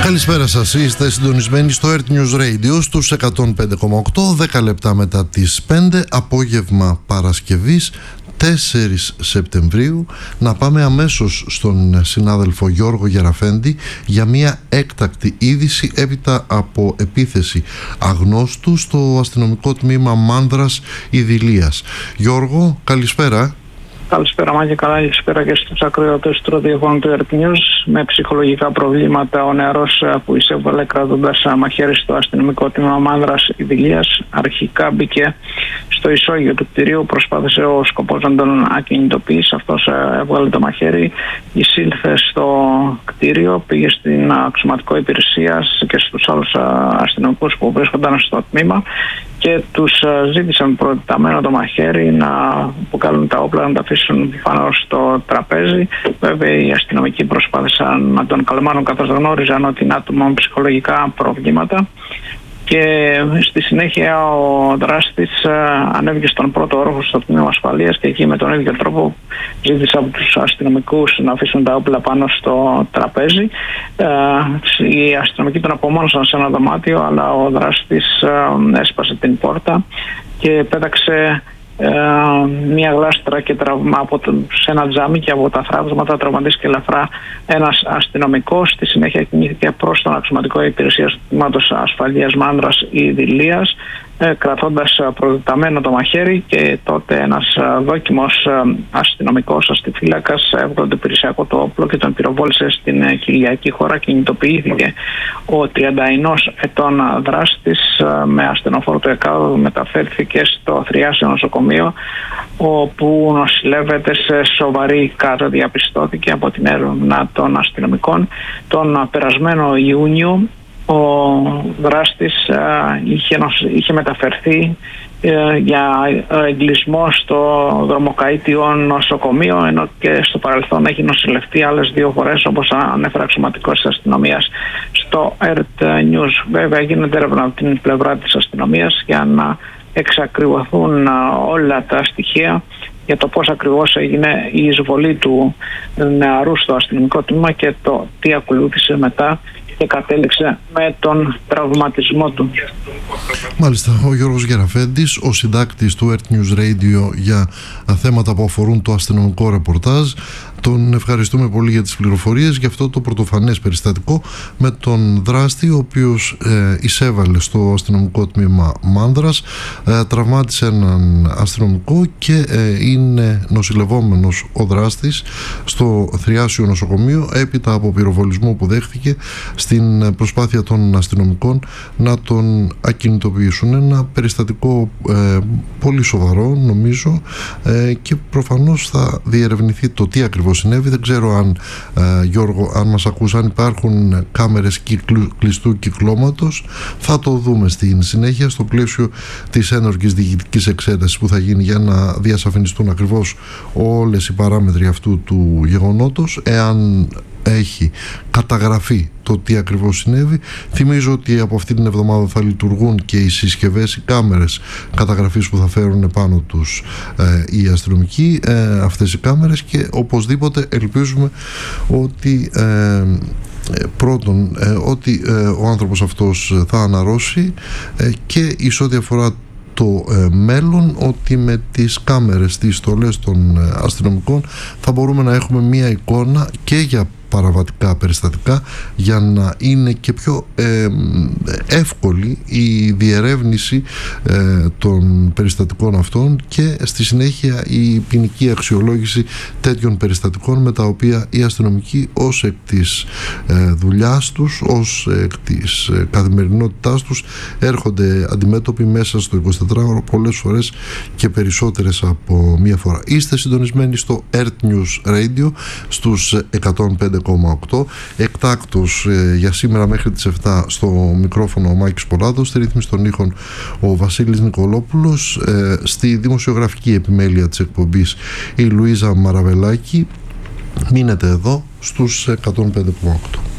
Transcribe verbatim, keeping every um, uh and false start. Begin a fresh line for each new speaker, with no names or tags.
Καλησπέρα σας, είστε συντονισμένοι στο Earth News Radio στους εκατόν πέντε κόμμα οκτώ, δέκα λεπτά μετά τις πέντε, απόγευμα Παρασκευής τέσσερις Σεπτεμβρίου. Να πάμε αμέσως στον συνάδελφο Γιώργο Γεραφέντη για μια έκτακτη είδηση έπειτα από επίθεση αγνώστου στο αστυνομικό τμήμα Μάνδρας Ιδηλίας. Γιώργο, καλησπέρα.
Καλησπέρα Μάκη, καλησπέρα και στους ακροατές του ραδιοφώνου του Earth News. Με ψυχολογικά προβλήματα, ο νεαρός που εισέβαλε κρατώντας μαχαίρι στο αστυνομικό τμήμα Μάνδρας Ιδηλίας αρχικά μπήκε στο ισόγειο του κτηρίου, προσπάθησε ο σκοπός να τον ακινητοποιήσει. Αυτός έβγαλε το μαχαίρι, εισήλθε στο κτίριο, πήγε στην αξιωματικό υπηρεσία και στους άλλους αστυνομικούς που βρίσκονταν στο τμήμα και τους ζήτησαν προτεταμένο το μαχαίρι να αποκάλουν τα όπλα, να τα αφήσουν πάνω στο τραπέζι. Βέβαια οι αστυνομικοί προσπάθησαν να τον καλμάνουν καθώς γνώριζαν ότι είναι άτομο με ψυχολογικά προβλήματα. Και στη συνέχεια ο δράστης ανέβηκε στον πρώτο όροφο στο τμήμα ασφαλείας και εκεί με τον ίδιο τρόπο ζήτησε από τους αστυνομικούς να αφήσουν τα όπλα πάνω στο τραπέζι. Οι αστυνομικοί τον απομόνωσαν σε ένα δωμάτιο, αλλά ο δράστης έσπασε την πόρτα και πέταξε μια γλάστρα και τραυμα, από το, σε ένα τζάμι, και από τα θράψματα τραυματίστηκε ελαφρά ένας αστυνομικός. Στη συνέχεια κινήθηκε προς τον αξιωματικό υπηρεσία του τμήματος ασφαλείας Μάνδρας Ιδηλίας, ε, κρατώντας προδεταμένο το μαχαίρι, και τότε ένας δόκιμος αστυνομικός αστιφύλακας έβγαλε το υπηρεσιακό το όπλο και τον πυροβόλησε στην χιλιακή χώρα. Κινητοποιήθηκε ο τριανταενός ετών δράστης με ασθενοφόρο του ΕΚΑΔ, μεταφέρθηκε στο Θριάσιο νοσοκομείο, όπου νοσηλεύεται σε σοβαρή κάρτα, διαπιστώθηκε από την έρευνα των αστυνομικών. Τον περασμένο Ιούνιο ο δράστης είχε, είχε μεταφερθεί για εγκλεισμό στο Δρομοκαΐτιο νοσοκομείο, ενώ και στο παρελθόν έχει νοσηλευτεί άλλες δύο φορές, όπως ανέφερα αξιωματικός της αστυνομίας στο Earth News. Βέβαια γίνεται έρευνα από την πλευρά της αστυνομίας για να εξακριβωθούν όλα τα στοιχεία για το πώς ακριβώς έγινε η εισβολή του νεαρού στο αστυνομικό τμήμα και το τι ακολούθησε μετά και κατέληξε με τον τραυματισμό του.
Μάλιστα, ο Γιώργος Γεραφέντης, ο συντάκτης του Earth News Radio για θέματα που αφορούν το αστυνομικό ρεπορτάζ. Τον ευχαριστούμε πολύ για τις πληροφορίες για αυτό το πρωτοφανές περιστατικό με τον δράστη, ο οποίος ε, εισέβαλε στο αστυνομικό τμήμα Μάνδρας, ε, τραυμάτισε έναν αστυνομικό και ε, είναι νοσηλευόμενος ο δράστης στο Θριάσιο νοσοκομείο έπειτα από πυροβολισμό που δέχθηκε στην προσπάθεια των αστυνομικών να τον ακινητοποιήσουν. Ένα περιστατικό ε, πολύ σοβαρό νομίζω, ε, και προφανώς θα διερευνηθεί το τι ακριβώς συνέβη. Δεν ξέρω αν, ε, Γιώργο, αν μας ακούς, αν υπάρχουν κάμερες κυκλου, κλειστού κυκλώματος. Θα το δούμε στην συνέχεια στο πλαίσιο της ένορκης διοικητικής εξέτασης που θα γίνει για να διασαφινιστούν ακριβώς όλες οι παράμετροι αυτού του γεγονότος, εάν έχει καταγραφεί το τι ακριβώς συνέβη. Θυμίζω ότι από αυτή την εβδομάδα θα λειτουργούν και οι συσκευές, οι κάμερες καταγραφής που θα φέρουν πάνω τους ε, οι αστυνομικοί, ε, αυτές οι κάμερες, και οπωσδήποτε ελπίζουμε ότι ε, πρώτον ε, ότι ε, ο άνθρωπος αυτός θα αναρρώσει, ε, και εις ό,τι αφορά το ε, μέλλον, ότι με τις κάμερες, τις στολές των ε, αστυνομικών θα μπορούμε να έχουμε μία εικόνα και για παραβατικά περιστατικά, για να είναι και πιο ε, εύκολη η διερεύνηση ε, των περιστατικών αυτών και στη συνέχεια η ποινική αξιολόγηση τέτοιων περιστατικών, με τα οποία οι αστυνομικοί ως εκ της ε, δουλειάς τους, ως εκ της ε, καθημερινότητάς τους έρχονται αντιμέτωποι μέσα στο εικοσιτετράωρο, πολλές φορές και περισσότερες από μία φορά. Είστε συντονισμένοι στο Earth News Radio στους εκατόν πέντε κόμμα οκτώ. Εκτάκτος ε, για σήμερα μέχρι τις επτά στο μικρόφωνο ο Μάκης Πολάδος, στη ρύθμιση των ήχων ο Βασίλης Νικολόπουλος, ε, στη δημοσιογραφική επιμέλεια της εκπομπής η Λουίζα Μαραβελάκη. Μείνετε εδώ στους εκατόν πέντε κόμμα οκτώ.